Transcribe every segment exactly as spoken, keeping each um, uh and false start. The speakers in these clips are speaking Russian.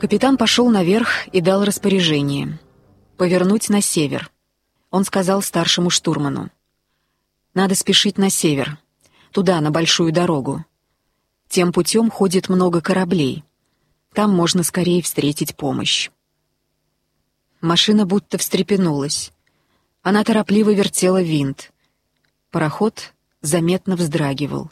Капитан пошел наверх и дал распоряжение повернуть на север. Он сказал старшему штурману: «Надо спешить на север, туда, на большую дорогу. Тем путем ходит много кораблей. Там можно скорее встретить помощь». Машина будто встрепенулась. Она торопливо вертела винт. Пароход заметно вздрагивал.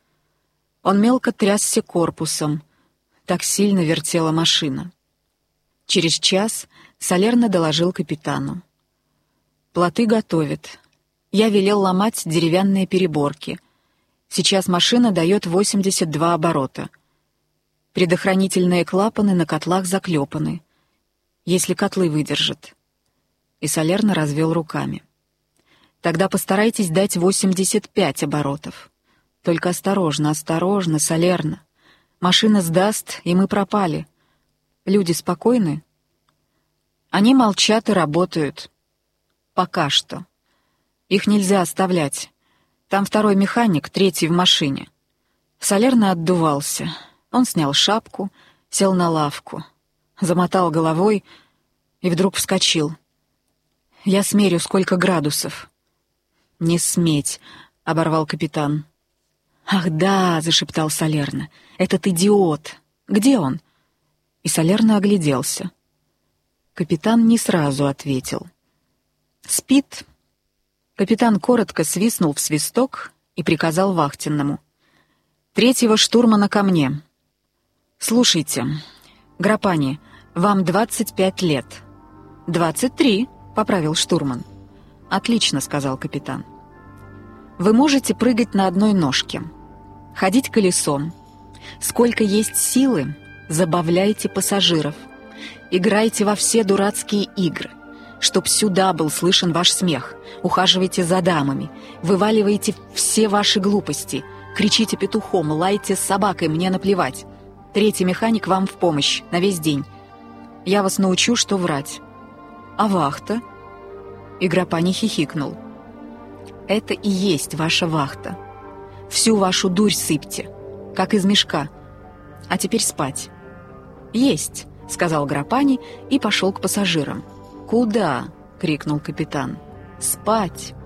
Он мелко трясся корпусом. Так сильно вертела машина. Через час Салерно доложил капитану: «Плоты готовят. Я велел ломать деревянные переборки. Сейчас машина дает восемьдесят два оборота. Предохранительные клапаны на котлах заклепаны, если котлы выдержат». И Салерно развел руками. «Тогда постарайтесь дать восемьдесят пять оборотов. Только осторожно, осторожно, Салерно. Машина сдаст, и мы пропали. Люди спокойны?» «Они молчат и работают. Пока что. Их нельзя оставлять. Там второй механик, третий в машине». Салерно отдувался. Он снял шапку, сел на лавку, замотал головой и вдруг вскочил. «Я смерю, сколько градусов». «Не сметь», — оборвал капитан. «Ах да», — зашептал Салерно, — «этот идиот. Где он?» И Салерно огляделся. Капитан не сразу ответил. «Спит». Капитан коротко свистнул в свисток и приказал вахтенному: «Третьего штурмана ко мне. Слушайте, Грапани, вам двадцать пять лет». «Двадцать три», — поправил штурман. «Отлично», — сказал капитан. «Вы можете прыгать на одной ножке, ходить колесом. Сколько есть силы, забавляйте пассажиров. Играйте во все дурацкие игры, чтоб сюда был слышен ваш смех. Ухаживайте за дамами, вываливайте все ваши глупости, кричите петухом, лайте с собакой, мне наплевать. Третий механик вам в помощь на весь день. Я вас научу, что врать». «А вахта?» И Грапани хихикнул. «Это и есть ваша вахта. Всю вашу дурь сыпьте, как из мешка. А теперь спать». «Есть», — сказал Грапани и пошел к пассажирам. «Куда?» — крикнул капитан. «Спать».